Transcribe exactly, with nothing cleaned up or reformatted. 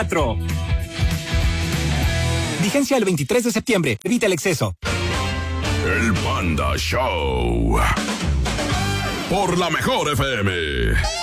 Vigencia el veintitrés de septiembre. Evita el exceso. El Panda Show. Por la Mejor F M.